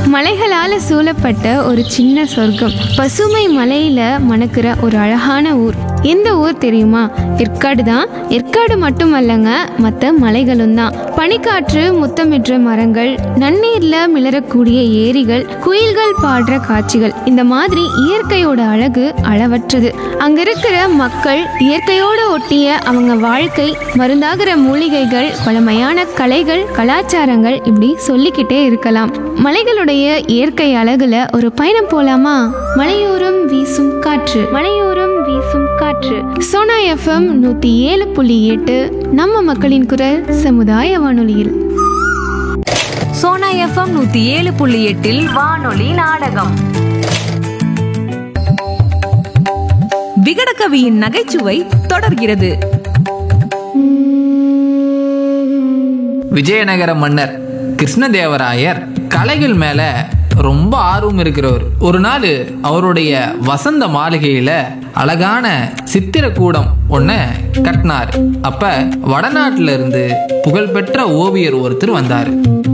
மலைகளால சூழப்பட்ட ஒரு சின்ன சொர்க்கம், பசுமை மலையில மணக்கிற ஒரு அழகான ஊர். எந்த ஊர் தெரியுமா? ஏற்காடு தான். ஏற்காடு மட்டுமல்லங்க, மற்ற மலைகளும் தான். பனிக்காற்று முத்தமிடுற மரங்கள், நன்னீர்ல மிளறக்கூடிய ஏரிகள், குயில்கள் பாடுற காட்சிகள், இந்த மாதிரி இயற்கையோட அழகு அளவற்றது. அங்க இருக்கிற மக்கள், இயற்கையோட ஒட்டிய அவங்க வாழ்க்கை, மருந்தாகிற மூலிகைகள், பழமையான கலைகள், கலாச்சாரங்கள், இப்படி சொல்லிக்கிட்டே இருக்கலாம். மலைகளுடைய இயற்கை அழகுல ஒரு பயணம் போலாமா? மலையோரம் வீசும் காற்று, மலையோரம் வீசும் காற்று. சோனா எஃப்எம் 107.8 நம்ம மக்களின் குரல் சமுதாய வானொலியில். சோனா எஃப்எம் 107.8 வானொலி நாடகம். விகடகவியின் நகைச்சுவை தொடர்கிறது. விஜயநகர மன்னர் கிருஷ்ணதேவராயர் கலைகள் மேல ரொம்ப ஆர்வம் இருக்கிறவர். ஒரு நாள் அவருடைய வசந்த மாளிகையில அழகான சித்திரக்கூடம் ஒன்று கட்டினார். அப்ப வடநாட்டில இருந்து புகழ்பெற்ற ஓவியர் ஒருத்தர் வந்தார்.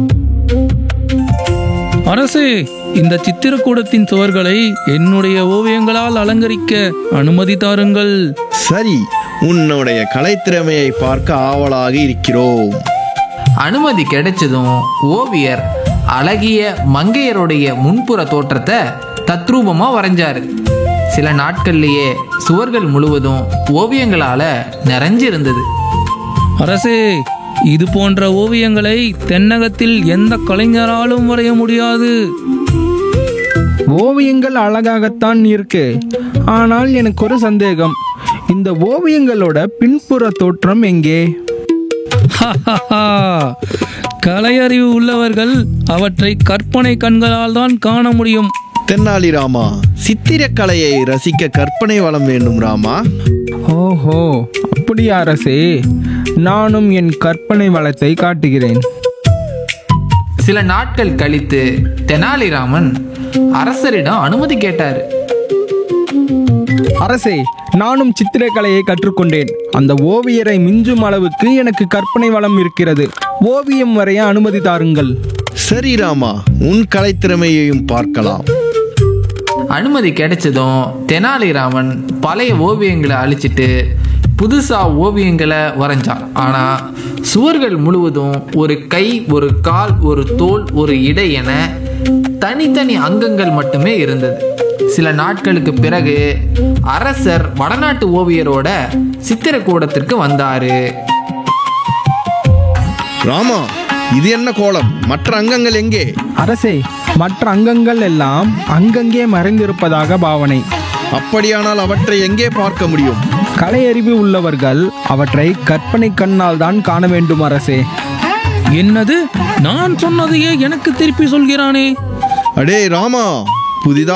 அரசே, இந்த சித்திரக்கூடத்தின் சுவர்களை என்னுடைய ஓவியங்களால் அலங்கரிக்க அனுமதி தாருங்கள். சரி, உன்னுடைய கலைத்திறமையை பார்க்க ஆவலாக இருக்கிறோம். அனுமதி கிடைச்சதும் ஓவியர் அழகிய மங்கையருடைய முன்புற தோற்றத்தை தத்ரூபமா வரைஞ்சாரு. சில நாட்கள்லயே சுவர்கள் முழுவதும் ஓவியங்களால நிறைஞ்சிருந்தது. அரசே, இது போன்ற ஓவியங்களை தென்னகத்தில் எந்த கலைஞராலும் வரைய முடியாது. ஓவியங்கள் அழகாகத்தான் இருக்கு. ஆனால் எனக்கு ஒரு சந்தேகம். இந்த ஓவியங்களோட பின்புற தோற்றம் எங்கே? கலையறிவு உள்ளவர்கள் அவற்றை கற்பனை கண்களால் தான் காண முடியும். தென்னாலிராமா, சித்திரக்கலையை ரசிக்க கற்பனை வளம் வேண்டும் ராமா. ஓஹோ, அப்படியா அரசே? நானும் என் கற்பனை வளத்தை காட்டுகிறேன். சில நாட்கள் கழித்து தெனாலிராமன் அரசரிடம் அனுமதி கேட்டார். அரசே, நானும் சித்திரக்கலையை கற்றுக்கொண்டேன். அந்த ஓவியரை மிஞ்சும் அளவுக்கு எனக்கு கற்பனை வளம் இருக்கிறது. ஓவியம் வரைய அனுமதி தாருங்கள். சரி ராமா, உன் கலைத்திறமையையும் பார்க்கலாம். அனுமதி கிடைச்சதும் தெனாலிராமன் பழைய ஓவியங்களை அழிச்சிட்டு புதுசா ஓவியங்களை வரைஞ்சான். ஆனா சுவர்கள் முழுவதும் ஒரு கை, ஒரு கால், ஒரு தோல், ஒரு இடை என தனித்தனி அங்கங்கள் மட்டுமே இருந்தது. சில நாட்களுக்கு பிறகு அரசர் வடநாட்டு ஓவியரோட சித்திரக்கூடத்திற்கு வந்தாரு. ராமா, இது என்ன கோலம்? மற்ற அங்கங்கள் எங்கே? அரசே, மற்ற அங்கங்கள் எல்லாம் அங்கங்கே மறைந்திருப்பதாக பாவனை. அப்படியானால் அவற்றை எங்கே பார்க்க முடியும்? கலையறிவு உள்ளவர்கள் அவற்றை கற்பனை கண்ணால் தான் காண வேண்டும் அரசே. என்னது? நான் சொன்னதையே எனக்கு திருப்பி சொல்கிறானே. அடே ராமா, புதிதாக